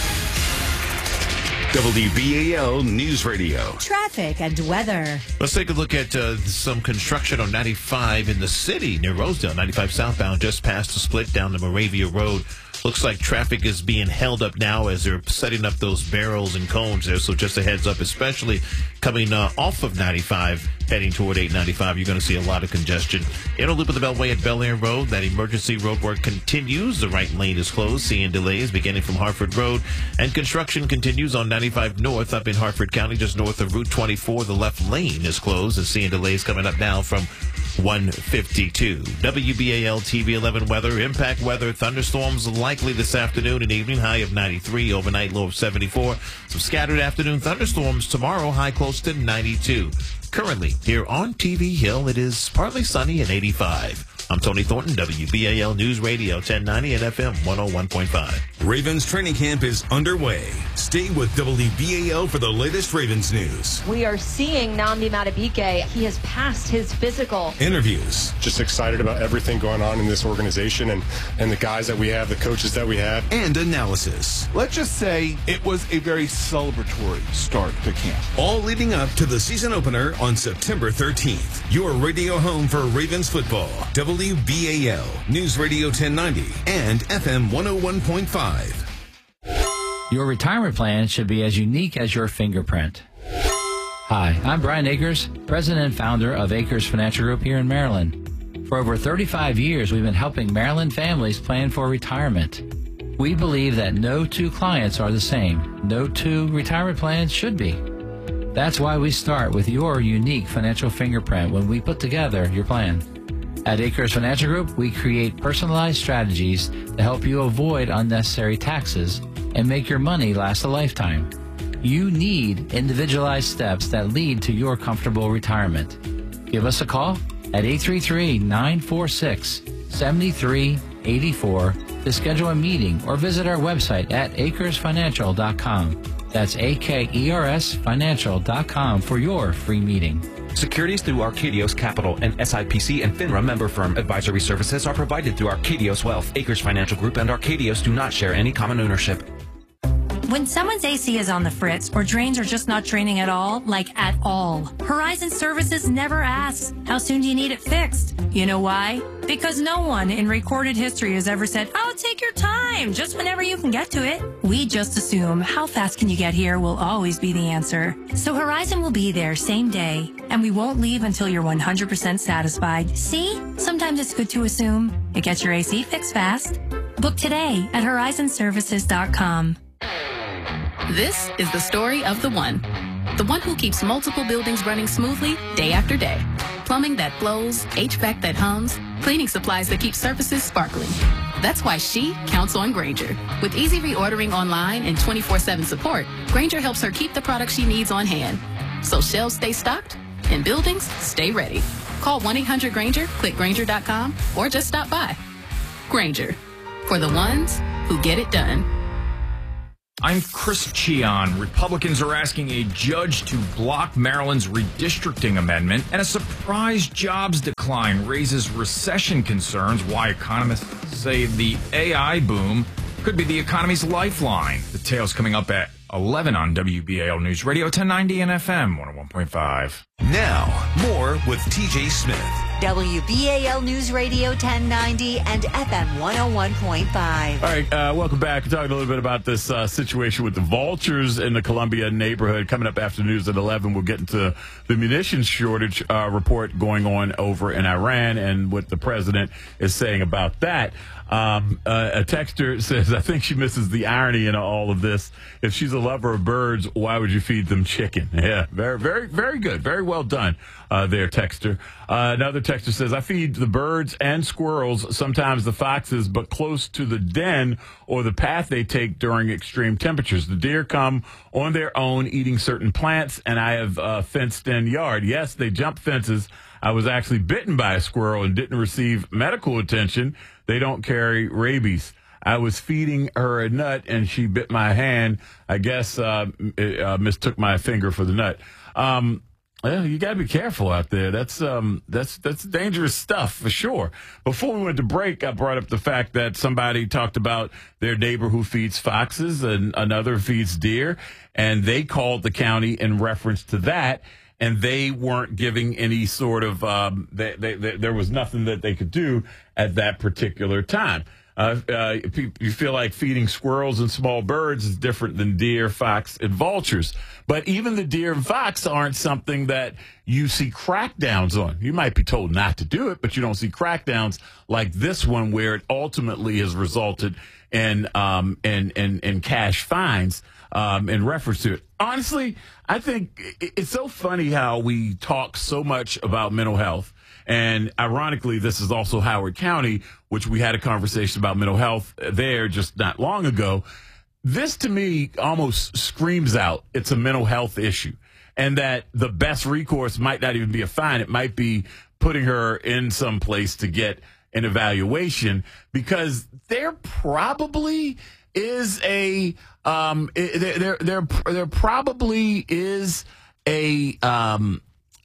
[SPEAKER 2] W B A L News Radio.
[SPEAKER 3] Traffic and weather.
[SPEAKER 4] Let's take a look at uh, some construction on ninety-five in the city near Rosedale. ninety-five southbound just past the split down the Moravia Road. Looks like traffic is being held up now as they're setting up those barrels and cones there. So just a heads up, especially coming uh, off of ninety-five, heading toward eight ninety-five, you're going to see a lot of congestion. Inner loop of the Beltway at Bel Air Road. That emergency road work continues. The right lane is closed. Seeing delays beginning from Hartford Road. And construction continues on ninety-five North up in Hartford County, just north of Route twenty-four. The left lane is closed. And seeing delays coming up now from one fifty-two. W B A L T V eleven weather. Impact weather. Thunderstorms likely this afternoon and evening. High of ninety-three. Overnight low of seventy-four. Some scattered afternoon thunderstorms tomorrow. High close to ninety-two. Currently, here on T V Hill, it is partly sunny and eighty-five. I'm Tony Thornton, W B A L News Radio ten ninety and F M one oh one point five.
[SPEAKER 2] Ravens training camp is underway. Stay with W B A L for the latest Ravens news.
[SPEAKER 18] We are seeing Nnamdi Madubuike. He has passed his physical.
[SPEAKER 2] Interviews.
[SPEAKER 19] Just excited about everything going on in this organization and, and the guys that we have, the coaches that we have.
[SPEAKER 2] And analysis.
[SPEAKER 20] Let's just say it was a very celebratory start to camp.
[SPEAKER 2] All leading up to the season opener on September thirteenth. Your radio home for Ravens football. W B A L News Radio ten ninety and F M one oh one point five.
[SPEAKER 21] Your retirement plan should be as unique as your fingerprint. Hi, I'm Brian Akers, president and founder of Akers Financial Group here in Maryland. For over thirty-five years, we've been helping Maryland families plan for retirement. We believe that no two clients are the same. No two retirement plans should be. That's why we start with your unique financial fingerprint when we put together your plan. At Akers Financial Group, we create personalized strategies to help you avoid unnecessary taxes and make your money last a lifetime. You need individualized steps that lead to your comfortable retirement. Give us a call at eight three three, nine four six, seven three eight four to schedule a meeting or visit our website at akers financial dot com. That's A K E R S financial dot com for your free meeting.
[SPEAKER 22] Securities through Arcadios Capital, and S I P C and FINRA member firm. Advisory services are provided through Arcadios Wealth. Akers Financial Group and Arcadios do not share any common ownership.
[SPEAKER 6] When someone's A C is on the fritz or drains are just not draining at all, like at all, Horizon Services never asks, how soon do you need it fixed? You know why? Because no one in recorded history has ever said, oh, take your time, just whenever you can get to it. We just assume how fast can you get here will always be the answer. So Horizon will be there same day, and we won't leave until you're one hundred percent satisfied. See? Sometimes it's good to assume. It gets your A C fixed fast. Book today at horizon services dot com.
[SPEAKER 7] This is the story of the one. The one who keeps multiple buildings running smoothly day after day. Plumbing that flows, H V A C that hums, cleaning supplies that keep surfaces sparkling. That's why she counts on Grainger. With easy reordering online and twenty-four seven support, Grainger helps her keep the products she needs on hand. So shelves stay stocked and buildings stay ready. Call one eight hundred Grainger, click Grainger dot com, or just stop by. Grainger, for the ones who get it done.
[SPEAKER 14] I'm Chris Cheon. Republicans are asking a judge to block Maryland's redistricting amendment, and a surprise jobs decline raises recession concerns. Why economists say the A I boom could be the economy's lifeline. Details coming up at eleven on W B A L News Radio ten ninety and F M one oh one point five.
[SPEAKER 2] Now, more with T J Smith.
[SPEAKER 3] W B A L News Radio ten ninety and F M one oh one point five.
[SPEAKER 1] All right, uh, welcome back. We're talking a little bit about this uh, situation with the vultures in the Columbia neighborhood. Coming up after news at eleven, we'll get into the munitions shortage uh, report going on over in Iran and what the president is saying about that. Um, uh, a texter says, I think she misses the irony in all of this. If she's a lover of birds, why would you feed them chicken? Yeah, very, very, very good. Very well done uh, there, texter. Uh, another texter says, I feed the birds and squirrels, sometimes the foxes, but close to the den or the path they take during extreme temperatures. The deer come on their own eating certain plants, and I have a fenced-in yard. Yes, they jump fences. I was actually bitten by a squirrel and didn't receive medical attention. They don't carry rabies. I was feeding her a nut, and she bit my hand. I guess uh, uh, mistook my finger for the nut. Um, well, you got to be careful out there. That's um, that's that's dangerous stuff for sure. Before we went to break, I brought up the fact that somebody talked about their neighbor who feeds foxes and another feeds deer, and they called the county in reference to that. And they weren't giving any sort of, um, they, they, they, there was nothing that they could do at that particular time. Uh, uh, you feel like feeding squirrels and small birds is different than deer, fox, and vultures. But even the deer and fox aren't something that you see crackdowns on. You might be told not to do it, but you don't see crackdowns like this one where it ultimately has resulted in, um, in, in, in cash fines. Um, in reference to it. Honestly, I think it's so funny how we talk so much about mental health. And ironically, this is also Howard County, which we had a conversation about mental health there just not long ago. This, to me, almost screams out it's a mental health issue, and that the best recourse might not even be a fine. It might be putting her in some place to get an evaluation, because there probably is a um there there there, there probably is a um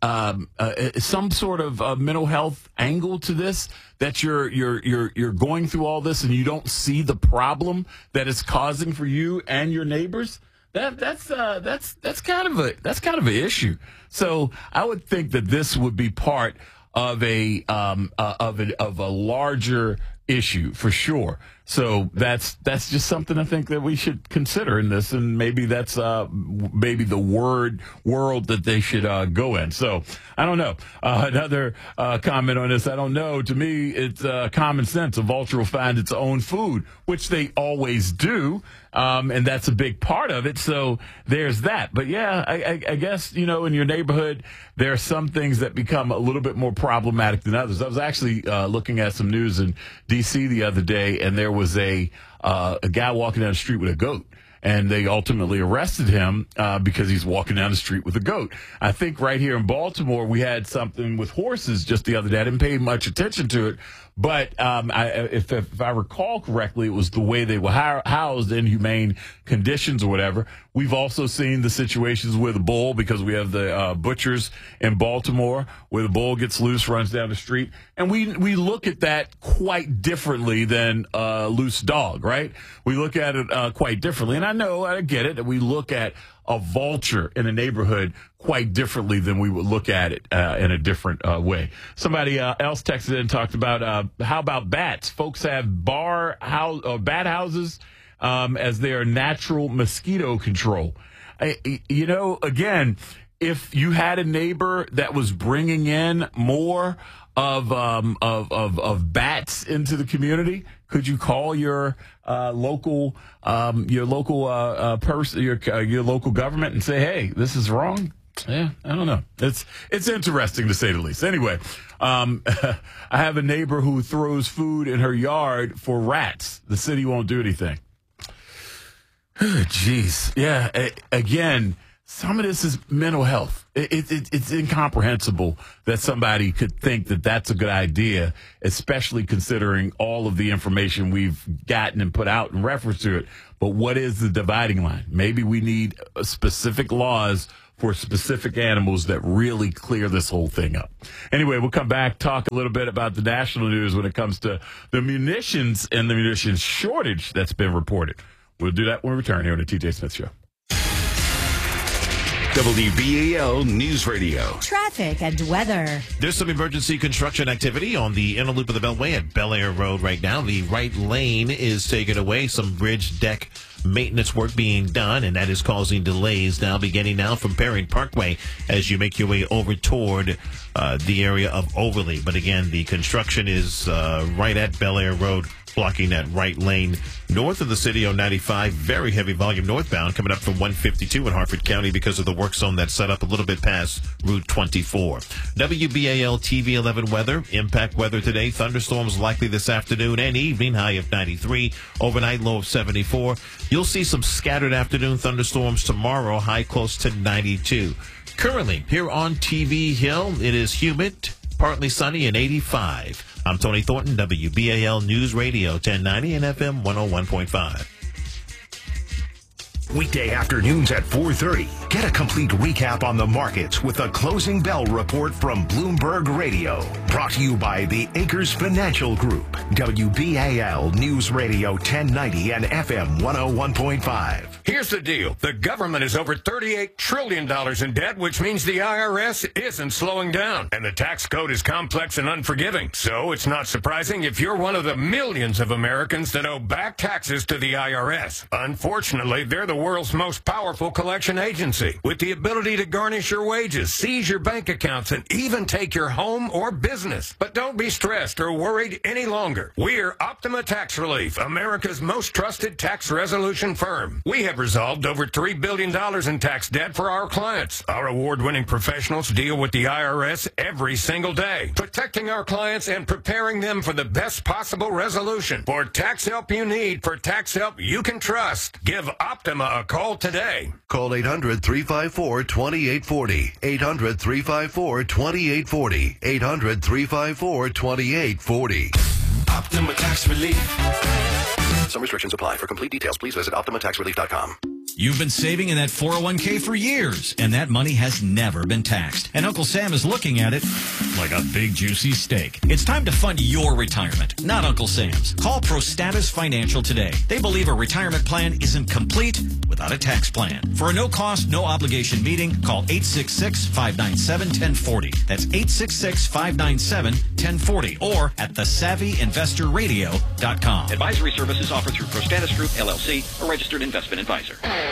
[SPEAKER 1] um uh, some sort of uh, mental health angle to this, that you're you're you're you're going through all this and you don't see the problem that it's causing for you and your neighbors. That that's uh that's that's kind of a that's kind of an issue. So I would think that this would be part of a um uh, of a of a larger issue for sure. So that's that's just something I think that we should consider in this, and maybe that's uh, maybe the word world that they should uh, go in. So I don't know. Uh, another uh, comment on this, I don't know. To me, it's uh, common sense. A vulture will find its own food, which they always do, um, and that's a big part of it. So there's that. But yeah, I, I, I guess, you know, in your neighborhood, there are some things that become a little bit more problematic than others. I was actually uh, looking at some news in D C the other day, and there was a uh, a guy walking down the street with a goat, and they ultimately arrested him uh, because he's walking down the street with a goat. I think right here in Baltimore, we had something with horses just the other day. I didn't pay much attention to it, but um, I, if, if I recall correctly, it was the way they were housed in humane conditions or whatever. We've also seen the situations with a bull, because we have the uh, butchers in Baltimore where the bull gets loose, runs down the street. And we we look at that quite differently than a loose dog, right? We look at it uh, quite differently. And I know, I get it, that we look at a vulture in a neighborhood quite differently than we would look at it uh, in a different uh, way. Somebody uh, else texted in and talked about, uh, how about bats? Folks have bar house, uh, bat houses um, as their natural mosquito control. I, you know, again, if you had a neighbor that was bringing in more of um, of, of of bats into the community, could you call your uh, local um, your local uh, uh, person your uh, your local government and say, hey, this is wrong? Yeah, I don't know. It's it's interesting to say the least. Anyway, um, I have a neighbor who throws food in her yard for rats. The city won't do anything. Jeez, yeah. A- again. Some of this is mental health. It, it, it, it's incomprehensible that somebody could think that that's a good idea, especially considering all of the information we've gotten and put out in reference to it. But what is the dividing line? Maybe we need specific laws for specific animals that really clear this whole thing up. Anyway, we'll come back, talk a little bit about the national news when it comes to the munitions and the munitions shortage that's been reported. We'll do that when we return here on the T J Smith Show.
[SPEAKER 2] W B A L News Radio.
[SPEAKER 3] Traffic and weather.
[SPEAKER 4] There's some emergency construction activity on the inner loop of the Beltway at Bel Air Road right now. The right lane is taken away. Some bridge deck maintenance work being done, and that is causing delays now, beginning now from Perry Parkway as you make your way over toward uh, the area of Overley. But again, the construction is uh, right at Bel Air Road, blocking that right lane north of the city on ninety-five. Very heavy volume northbound coming up from one fifty-two in Harford County because of the work zone that's set up a little bit past Route twenty-four. W B A L T V eleven weather. Impact weather today. Thunderstorms likely this afternoon and evening. High of ninety-three. Overnight low of seventy-four. You'll see some scattered afternoon thunderstorms tomorrow. High close to ninety-two. Currently here on T V Hill, it is humid, partly sunny, and eighty-five. I'm Tony Thornton, W B A L News Radio ten ninety and F M one oh one point five.
[SPEAKER 5] Weekday afternoons at four thirty. Get a complete recap on the markets with a closing bell report from Bloomberg Radio. Brought to you by the Acres Financial Group. W B A L News Radio ten ninety and F M one oh one point five.
[SPEAKER 8] Here's the deal. The government is over thirty-eight trillion dollars in debt, which means the I R S isn't slowing down. And the tax code is complex and unforgiving. So it's not surprising if you're one of the millions of Americans that owe back taxes to the I R S. Unfortunately, they're the world's most powerful collection agency, with the ability to garnish your wages, seize your bank accounts, and even take your home or business. But don't be stressed or worried any longer. We're Optima Tax Relief, America's most trusted tax resolution firm. We have resolved over three billion dollars in tax debt for our clients. Our award-winning professionals deal with the I R S every single day, protecting our clients and preparing them for the best possible resolution. For tax help you need, for tax help you can trust, give Optima a call today.
[SPEAKER 15] Call eight hundred, three five four, two eight four zero. eight hundred, three five four, two eight four zero. eight hundred, three five four, two eight four zero.
[SPEAKER 2] Optima Tax Relief.
[SPEAKER 15] Some restrictions apply. For complete details, please visit optima tax relief dot com.
[SPEAKER 9] You've been saving in that four oh one k for years, and that money has never been taxed. And Uncle Sam is looking at it like a big, juicy steak. It's time to fund your retirement, not Uncle Sam's. Call ProStatus Financial today. They believe a retirement plan isn't complete without a tax plan. For a no-cost, no-obligation meeting, call eight six six, five nine seven, one oh four oh. That's eight six six, five nine seven, one oh four oh or at the savvy investor radio dot com.
[SPEAKER 23] Advisory services offered through ProStatus Group, L L C, a registered investment advisor.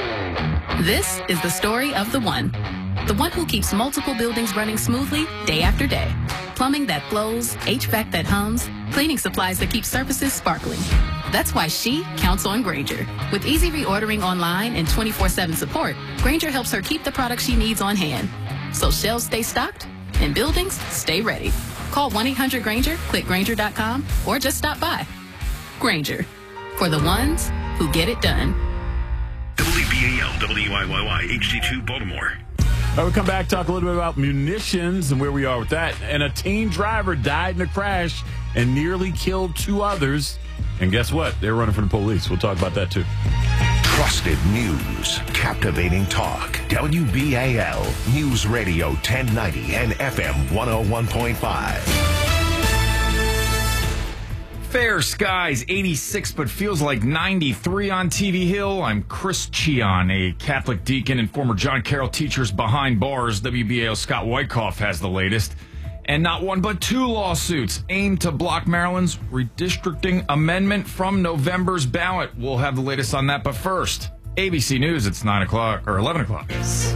[SPEAKER 7] This is the story of the one. The one who keeps multiple buildings running smoothly day after day. Plumbing that flows, H V A C that hums, cleaning supplies that keep surfaces sparkling. That's why she counts on Grainger. With easy reordering online and twenty-four seven support, Grainger helps her keep the products she needs on hand. So shelves stay stocked and buildings stay ready. Call one eight hundred Grainger, click Grainger dot com, or just stop by. Grainger, for the ones who get it done.
[SPEAKER 2] W B A L W I Y Y H D two Baltimore.
[SPEAKER 1] All right, we'll come back, talk a little bit about munitions and where we are with that. And a teen driver died in a crash and nearly killed two others. And guess what? They're running from the police. We'll talk about that, too.
[SPEAKER 5] Trusted news, captivating talk. W B A L News Radio ten ninety and F M one oh one point five.
[SPEAKER 14] Fair skies, eighty-six, but feels like ninety-three on T V Hill. I'm Chris Cheon, a Catholic deacon and former John Carroll Teachers Behind Bars. W B A L Scott Wyckoff has the latest. And not one but two lawsuits aim to block Maryland's redistricting amendment from November's ballot. We'll have the latest on that, but first, A B C News, it's nine o'clock, or eleven o'clock.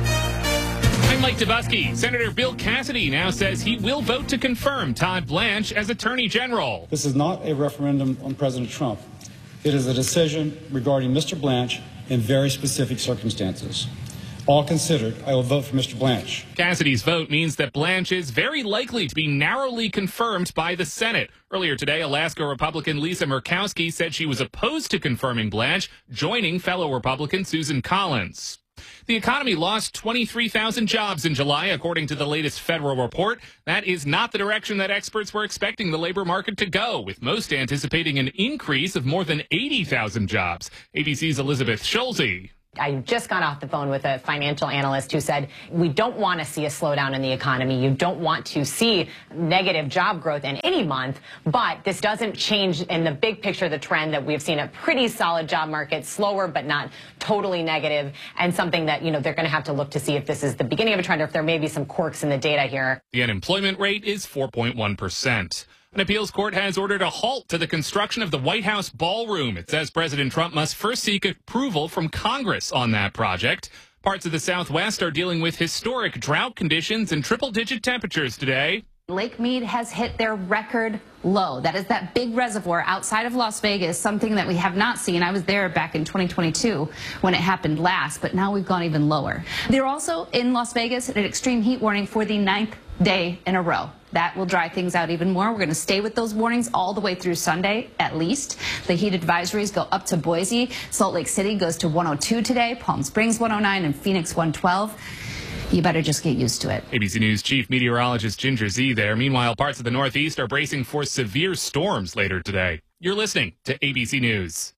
[SPEAKER 10] I'm Mike Dubusky. Senator Bill Cassidy now says he will vote to confirm Todd Blanche as Attorney General.
[SPEAKER 11] This is not a referendum on President Trump. It is a decision regarding Mister Blanche in very specific circumstances. All considered, I will vote for Mister Blanche.
[SPEAKER 10] Cassidy's vote means that Blanche is very likely to be narrowly confirmed by the Senate. Earlier today, Alaska Republican Lisa Murkowski said she was opposed to confirming Blanche, joining fellow Republican Susan Collins. The economy lost twenty-three thousand jobs in July, according to the latest federal report. That is not the direction that experts were expecting the labor market to go, with most anticipating an increase of more than eighty thousand jobs. A B C's Elizabeth Schulze.
[SPEAKER 13] I just got off the phone with a financial analyst who said we don't want to see a slowdown in the economy. You don't want to see negative job growth in any month, but this doesn't change in the big picture the trend that we've seen a pretty solid job market, slower but not totally negative, and something that, you know, they're going to have to look to see if this is the beginning of a trend or if there may be some quirks in the data here.
[SPEAKER 10] The unemployment rate is four point one percent. An appeals court has ordered a halt to the construction of the White House ballroom. It says President Trump must first seek approval from Congress on that project. Parts of the Southwest are dealing with historic drought conditions and triple-digit temperatures today.
[SPEAKER 24] Lake Mead has hit their record low. That is that big reservoir outside of Las Vegas, something that we have not seen. I was there back in twenty twenty-two when it happened last, but now we've gone even lower. They're also in Las Vegas at an extreme heat warning for the ninth day in a row. That will dry things out even more. We're going to stay with those warnings all the way through Sunday, at least. The heat advisories go up to Boise. Salt Lake City goes to one oh two today, Palm Springs one oh nine, and Phoenix one twelve. You better just get used to it.
[SPEAKER 10] A B C News chief meteorologist Ginger Z there. Meanwhile, parts of the Northeast are bracing for severe storms later today. You're listening to A B C News.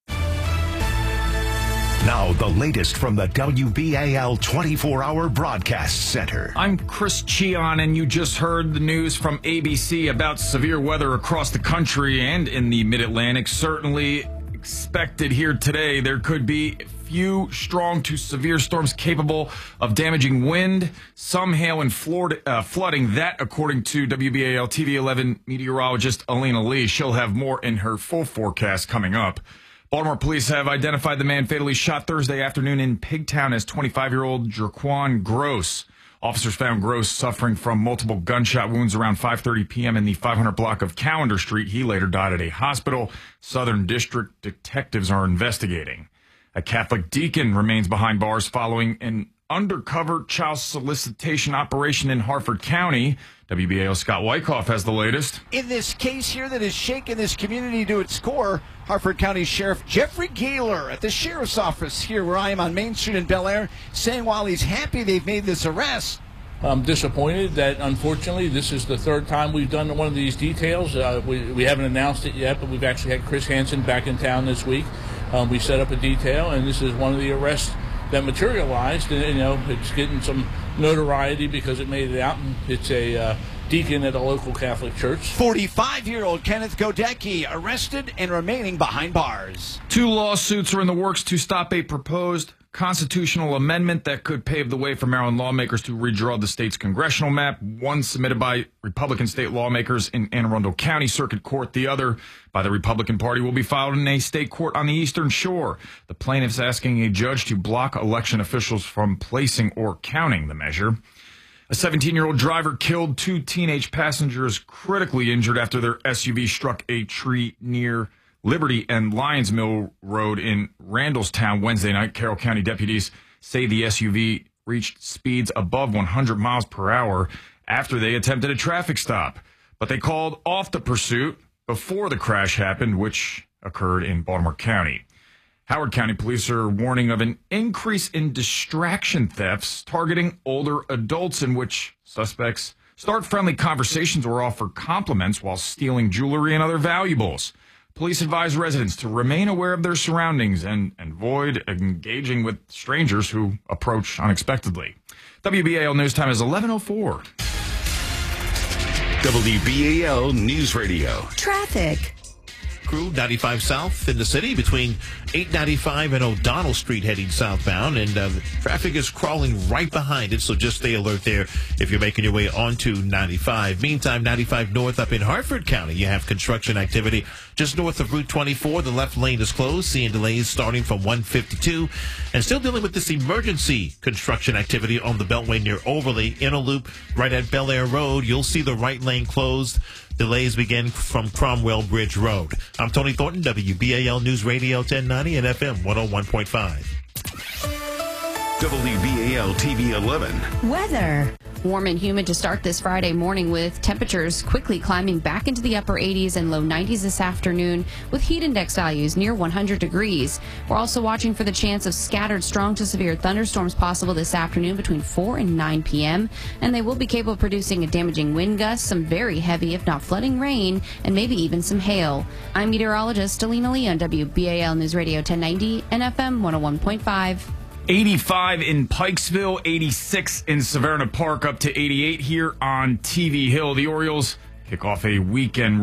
[SPEAKER 5] Now, the latest from the W B A L twenty-four hour Broadcast Center.
[SPEAKER 14] I'm Chris Cheon, and you just heard the news from A B C about severe weather across the country and in the Mid-Atlantic. Certainly expected here today. There could be few strong to severe storms capable of damaging wind, some hail and Florida, uh, flooding. That, according to W B A L T V eleven meteorologist Alina Lee. She'll have more in her full forecast coming up. Baltimore police have identified the man fatally shot Thursday afternoon in Pigtown as twenty-five-year-old Jerquan Gross. Officers found Gross suffering from multiple gunshot wounds around five thirty p.m. in the five hundred block of Callender Street. He later died at a hospital. Southern District detectives are investigating. A Catholic deacon remains behind bars following an undercover child solicitation operation in Harford County. W B A L Scott Wyckoff has the latest.
[SPEAKER 25] In this case here that has shaken this community to its core, Harford County Sheriff Jeffrey Gaylor at the Sheriff's Office here where I am on Main Street in Bel Air, saying while he's happy they've made this arrest,
[SPEAKER 26] I'm disappointed that, unfortunately, this is the third time we've done one of these details. Uh, we, we haven't announced it yet, but we've actually had Chris Hansen back in town this week. Um, we set up a detail, and this is one of the arrests that materialized. And, you know, it's getting some notoriety because it made it out, and it's a uh, deacon at a local Catholic church.
[SPEAKER 25] forty-five-year-old Kenneth Godecki arrested and remaining behind bars.
[SPEAKER 14] Two lawsuits are in the works to stop a proposed constitutional amendment that could pave the way for Maryland lawmakers to redraw the state's congressional map. One submitted by Republican state lawmakers in Anne Arundel County Circuit Court. The other by the Republican Party will be filed in a state court on the Eastern Shore. The plaintiffs asking a judge to block election officials from placing or counting the measure. A seventeen-year-old driver killed two teenage passengers critically injured after their S U V struck a tree near Liberty and Lyons Mill Road in Randallstown Wednesday night. Carroll County deputies say the S U V reached speeds above one hundred miles per hour after they attempted a traffic stop. But they called off the pursuit before the crash happened, which occurred in Baltimore County. Howard County police are warning of an increase in distraction thefts targeting older adults, in which suspects start friendly conversations or offer compliments while stealing jewelry and other valuables. Police advise residents to remain aware of their surroundings and, and avoid engaging with strangers who approach unexpectedly. W B A L News Time is eleven oh four.
[SPEAKER 2] W B A L News Radio.
[SPEAKER 3] Traffic.
[SPEAKER 4] crew, ninety-five South in the city between eight ninety-five and O'Donnell Street heading southbound. And uh, traffic is crawling right behind it, so just stay alert there if you're making your way onto ninety-five. Meantime, ninety-five North up in Hartford County, you have construction activity just north of Route twenty-four. The left lane is closed, seeing delays starting from one fifty-two. And still dealing with this emergency construction activity on the Beltway near Overley. Inner Loop right at Bel Air Road. You'll see the right lane closed. Delays begin from Cromwell Bridge Road. I'm Tony Thornton, W B A L News Radio ten ninety and F M one oh one point five.
[SPEAKER 2] W B A L T V eleven.
[SPEAKER 3] Weather.
[SPEAKER 24] Warm and humid to start this Friday morning, with temperatures quickly climbing back into the upper eighties and low nineties this afternoon, with heat index values near one hundred degrees. We're also watching for the chance of scattered strong to severe thunderstorms possible this afternoon between four and nine p.m. And they will be capable of producing a damaging wind gust, some very heavy, if not flooding rain, and maybe even some hail. I'm meteorologist Alina Lee on W B A L News Radio ten ninety and F M one oh one point five.
[SPEAKER 14] eighty-five in Pikesville, eighty-six in Severna Park, up to eighty-eight here on T V Hill. The Orioles kick off a weekend